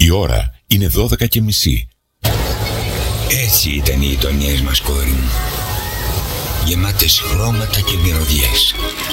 Η ώρα είναι 12:30. Έτσι ήταν οι γειτονιές μας, κόρη μου. Γεμάτες χρώματα και μυρωδιές.